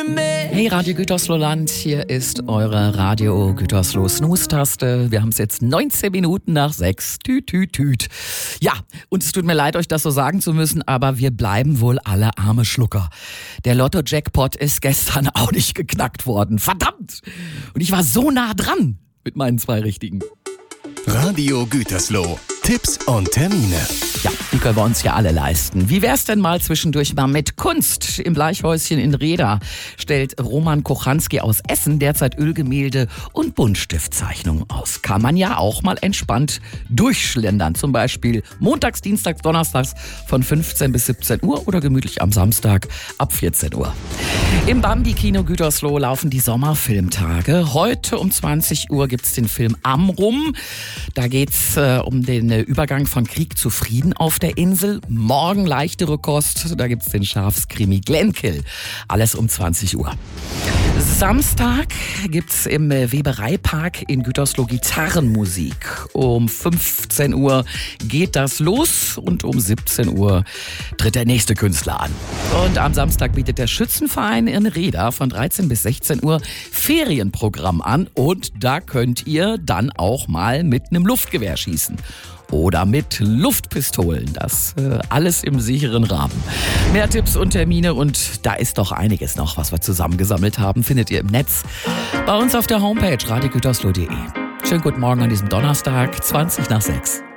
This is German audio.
Hey Radio Gütersloh-Land, hier ist eure Radio Gütersloh Snooze-Taste. Wir haben es jetzt 19 Minuten nach 6. Tüt, tüt, tüt. Ja, und es tut mir leid, euch das so sagen zu müssen, aber wir bleiben wohl alle arme Schlucker. Der Lotto-Jackpot ist gestern auch nicht geknackt worden. Verdammt! Und ich war so nah dran mit meinen 2 Richtigen. Radio Gütersloh. Tipps und Termine. Ja, die können wir uns ja alle leisten. Wie wär's denn mal zwischendurch mal mit Kunst? Im Bleichhäuschen in Reda stellt Roman Kochanski aus Essen derzeit Ölgemälde und Buntstiftzeichnungen aus. Kann man ja auch mal entspannt durchschlendern. Zum Beispiel montags, dienstags, donnerstags von 15 bis 17 Uhr oder gemütlich am Samstag ab 14 Uhr. Im Bambi-Kino Gütersloh laufen die Sommerfilmtage. Heute um 20 Uhr gibt's den Film Amrum. Da geht's um den Übergang von Krieg zu Frieden auf der Insel. Morgen leichtere Kost, da gibt's den Schafskrimi Glenkill. Alles um 20 Uhr. Samstag gibt's im Webereipark in Gütersloh Gitarrenmusik. Um 15 Uhr geht das los und um 17 Uhr tritt der nächste Künstler an. Und am Samstag bietet der Schützenverein in Reda von 13 bis 16 Uhr Ferienprogramm an und da könnt ihr dann auch mal mit einem Luftgewehr schießen. Oder mit Luftpistolen. Das alles im sicheren Rahmen. Mehr Tipps und Termine und da ist doch einiges noch, was wir zusammengesammelt haben, findet ihr im Netz bei uns auf der Homepage radiogütersloh.de. Schönen guten Morgen an diesem Donnerstag, 20 nach 6.